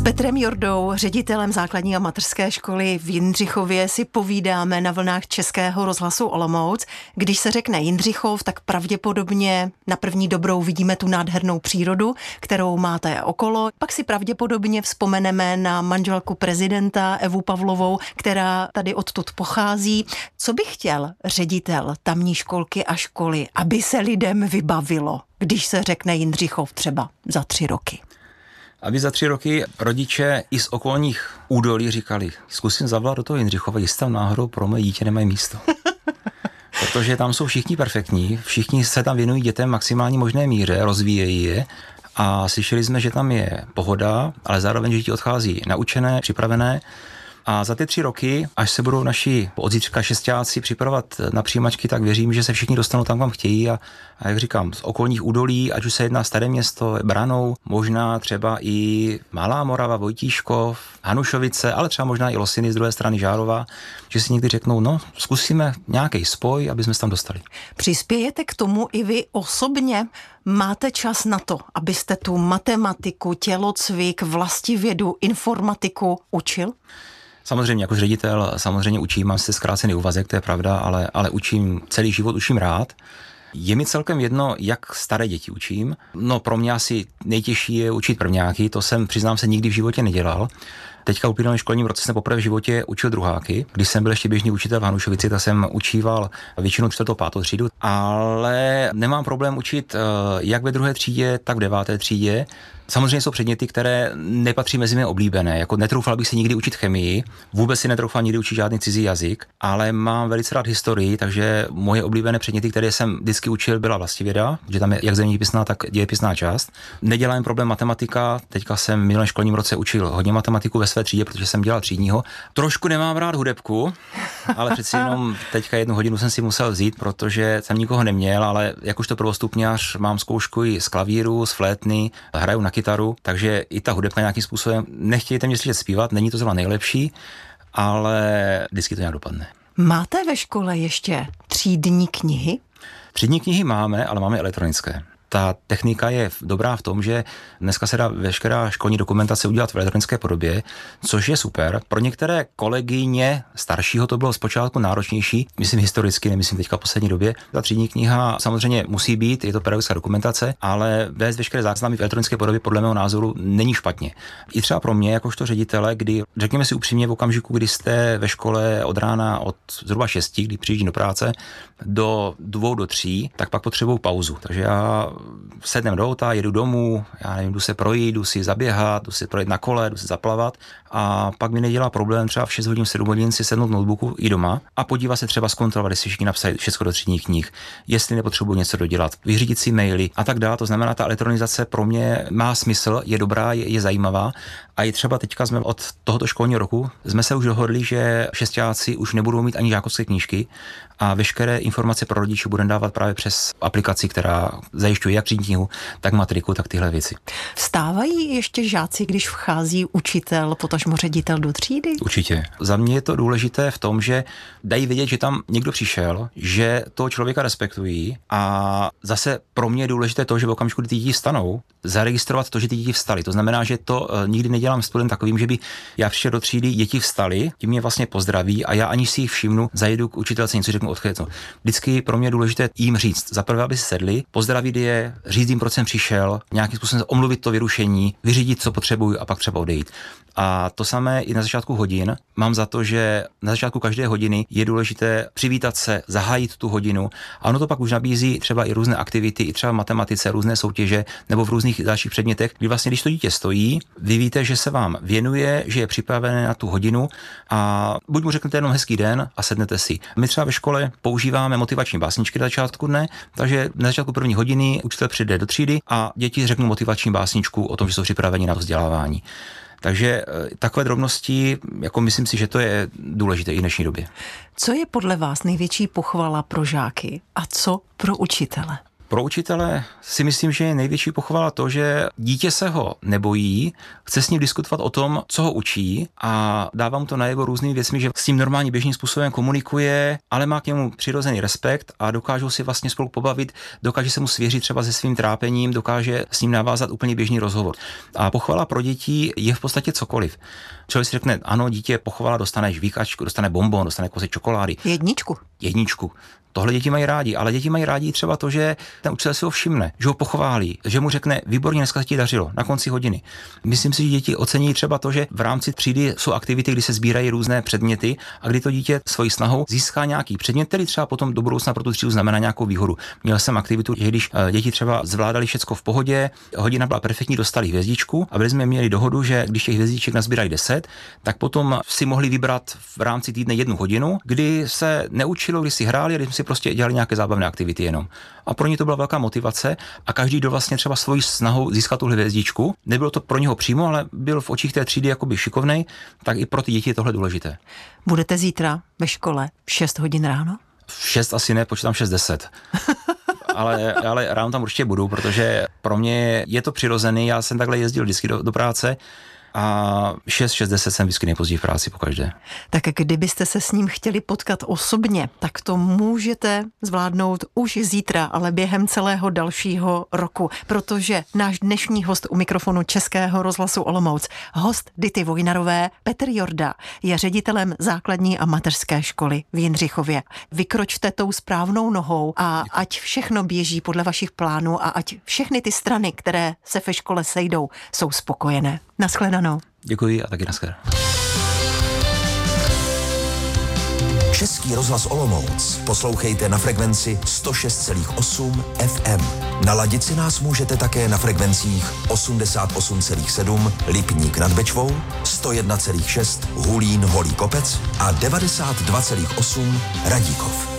Petrem Jordou, ředitelem základní a mateřské školy v Jindřichově, si povídáme na vlnách Českého rozhlasu Olomouc. Když se řekne Jindřichov, tak pravděpodobně na první dobrou vidíme tu nádhernou přírodu, kterou máte okolo. Pak si pravděpodobně vzpomeneme na manželku prezidenta Evu Pavlovou, která tady odtud pochází. Co by chtěl ředitel tamní školky a školy, aby se lidem vybavilo, když se řekne Jindřichov třeba za 3 roky? Aby za 3 roky rodiče i z okolních údolí říkali, zkusím zavolat do toho Jindřichova, jestli tam náhodou pro moje dítě nemají místo. Protože tam jsou všichni perfektní, všichni se tam věnují dětem maximální možné míře, rozvíjejí je a slyšeli jsme, že tam je pohoda, ale zároveň děti odchází naučené, připravené. A za ty 3 roky, až se budou naši od zítřka šestáci připravovat na přijímačky, tak věřím, že se všichni dostanou tam, kam chtějí a jak říkám, z okolních údolí, ať už se jedná Staré Město, Branou, možná třeba i Malá Morava, Vojtíškov, Hanušovice, ale třeba možná i Losiny z druhé strany Žárova, že si někdy řeknou, no zkusíme nějaký spoj, aby jsme se tam dostali. Přispějete k tomu i vy osobně? Máte čas na to, abyste tu matematiku, tělocvik, vlastivědu, informatiku učil? Samozřejmě jako ředitel samozřejmě učím, mám se zkrácený úvazek, to je pravda, ale učím celý život, učím rád. Je mi celkem jedno, jak staré děti učím. No pro mě asi nejtěžší je učit prvňáky, to jsem, přiznám se, nikdy v životě nedělal. Teďka v uplynulém školním roce jsem poprvé v životě učil druháky. Když jsem byl ještě běžný učitel v Hanušovici, tak jsem učíval většinou 4. 5. třídu, ale nemám problém učit jak ve 2. třídě, tak v 9. třídě. Samozřejmě jsou předměty, které nepatří mezi mě oblíbené, jako netroufal bych si nikdy učit chemii, vůbec si netroufal nikdy učit žádný cizí jazyk, ale mám velice rád historii, takže moje oblíbené předměty, které jsem vždycky učil, byla vlastivěda, že tam je jak zeměpisná, tak dějepisná část. Nedělám problém matematika, teďka jsem v minulém školním roce učil hodně matematiku ve své třídě, protože jsem dělal třídního. Trošku nemám rád hudebku, ale přeci jenom teďka 1 hodinu jsem si musel vzít, protože jsem nikoho neměl, ale jakožto prvostupňář mám zkoušku i z klavíru, z flétny, hraju na kytaru, takže i ta hudebka nějakým způsobem, nechtějte mě slyšet zpívat, není to zrovna nejlepší, ale vždycky to nějak dopadne. Máte ve škole ještě třídní knihy? Třídní knihy máme, ale máme elektronické. Ta technika je dobrá v tom, že dneska se dá veškerá školní dokumentace udělat v elektronické podobě, což je super. Pro některé kolegyně staršího to bylo zpočátku náročnější, myslím historicky, nemyslím teďka v poslední době. Ta třídní kniha samozřejmě musí být, je to pedagogická dokumentace, ale vést veškeré záznamy v elektronické podobě podle mého názoru není špatně. I třeba pro mě, jakožto ředitele, kdy řekněme si upřímně v okamžiku, kdy jste ve škole od rána od zhruba 6, kdy přijíždím do práce, do 2 do 3, tak pak potřebuju pauzu. Takže já sednem do auta, jedu domů, já nevím, jdu se projít, jdu si zaběhat, jdu si projít na kole, jdu si zaplavat a pak mi nedělá problém třeba v 6 hodin, 7 hodin si sednout v notebooku i doma a podívat se třeba zkontrolovat, jestli všichni napsali všechno do třídních knih, jestli nepotřebuji něco dodělat, vyřídit si maily a tak dále. To znamená, ta elektronizace pro mě má smysl, je dobrá, je zajímavá a i třeba teďka jsme od tohoto školního roku jsme se už dohodli, že šestáci už nebudou mít ani žákovské knížky a veškeré informace pro rodiče budeme dávat právě přes aplikaci, která zajišťuje jak třídní knihu, tak matriku, tak tyhle věci. Vstávají ještě žáci, když vchází učitel, potažmo ředitel do třídy? Určitě. Za mě je to důležité v tom, že dají vědět, že tam někdo přišel, že toho člověka respektují a zase pro mě je důležité to, že v okamžiku, kdy ty děti vstanou, zaregistrovat to, že ty děti vstaly. To znamená, že to nikdy nedělám student takovým, že by já přišel do třídy, děti vstaly, tím mě vlastně pozdraví a já ani si jich všimnu, zajedu k učitelce, něco řeknu, odcházím. Vždycky pro mě je důležité jim říct, za prvé, aby si sedli, pozdravit je, říct jim, proč jsem přišel, nějakým způsobem omluvit to vyrušení, vyřídit, co potřebuju a pak třeba odejít. A to samé i na začátku hodin. Mám za to, že na začátku každé hodiny je důležité přivítat se, zahájit tu hodinu. A ono to pak už nabízí třeba i různé aktivity, i třeba v matematice, různé soutěže nebo v různých dalších předmětech, kdy vlastně, když to dítě stojí, vy víte, že se vám věnuje, že je připravené na tu hodinu a buď mu řeknete jenom hezký den a sednete si. My třeba ve škole používáme motivační básničky na začátku dne, takže na začátku první hodiny učitel přijde do třídy a děti řeknou motivační básničku o tom, že jsou připraveni na to vzdělávání. Takže takové drobnosti, jako myslím si, že to je důležité i v dnešní době. Co je podle vás největší pochvala pro žáky a co pro učitele? Pro učitele si myslím, že je největší pochvala to, že dítě se ho nebojí, chce s ním diskutovat o tom, co ho učí a dává mu to najevo různými věcmi, že s tím normálně běžným způsobem komunikuje, ale má k němu přirozený respekt a dokážou si vlastně spolu pobavit, dokáže se mu svěřit třeba se svým trápením, dokáže s ním navázat úplně běžný rozhovor. A pochvala pro děti je v podstatě cokoliv. Člověk si řekne, ano, dítě pochvala, dostane žvíkačku, dostane bonbon, dostane kousek čokolády. Jedničku. Tohle děti mají rádi, ale děti mají rádi třeba to, že ten učitel si ho všimne, že ho pochválí, že mu řekne, výborně, dneska se ti dařilo, na konci hodiny. Myslím si, že děti ocení třeba to, že v rámci třídy jsou aktivity, kdy se sbírají různé předměty a kdy to dítě svojí snahou získá nějaký předmět, který třeba potom do budoucna pro tu třídu znamená nějakou výhodu. Měl jsem aktivitu, že když děti třeba zvládali všecko v pohodě, hodina byla perfektní, dostali hvězdičku a byli jsme měli dohodu, že když těch hvězdiček nazbírají 10, tak potom si mohli vybrat v rámci týdne 1 hodinu, kdy se neučilo, kdy si hráli, kdy si prostě dělali nějaké zábavné aktivity jenom. A pro ně to byla velká motivace a každý, kdo vlastně třeba svojí snahou získat tu hvězdičku, nebylo to pro něho přímo, ale byl v očích té třídy jakoby šikovnej, tak i pro ty děti je tohle důležité. Budete zítra ve škole v 6 hodin ráno? V 6 asi ne, počítám 6:10. ale ráno tam určitě budu, protože pro mě je to přirozený, já jsem takhle jezdil vždycky do práce a 6:10 jsem vždycky nejpozději v práci pokaždé. Tak kdybyste se s ním chtěli potkat osobně, tak to můžete zvládnout už zítra, ale během celého dalšího roku, protože náš dnešní host u mikrofonu Českého rozhlasu Olomouc, host Dity Vojnarové, Petr Jorda, je ředitelem základní a mateřské školy v Jindřichově. Vykročte tou správnou nohou a ať všechno běží podle vašich plánů a ať všechny ty strany, které se ve škole sejdou, jsou spokojené. Naschledanou. Děkuji a taky naschledanou. Český rozhlas Olomouc poslouchejte na frekvenci 106,8 FM. Naladit si nás můžete také na frekvencích 88,7 Lipník nad Bečvou, 101,6 Hulín Holý Kopec a 92,8 Radíkov.